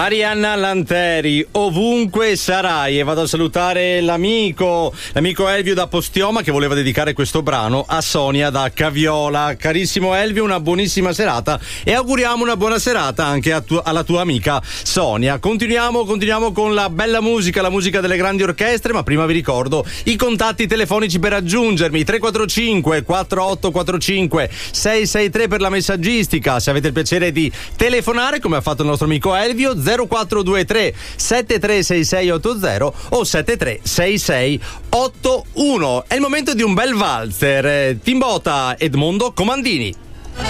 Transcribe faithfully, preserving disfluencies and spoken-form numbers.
Arianna Lanteri, ovunque sarai, e vado a salutare l'amico, l'amico Elvio da Postioma che voleva dedicare questo brano a Sonia da Caviola. Carissimo Elvio, una buonissima serata e auguriamo una buona serata anche a tu, alla tua amica Sonia. Continuiamo, continuiamo con la bella musica, la musica delle grandi orchestre, ma prima vi ricordo i contatti telefonici per raggiungermi: tre quattro cinque quattro otto quattro cinque sei sei tre per la messaggistica. Se avete il piacere di telefonare, come ha fatto il nostro amico Elvio, zero quattro due tre sette tre sei sei otto zero o sette tre sei sei otto uno. È il momento di un bel valzer. Timbota, Edmondo Comandini.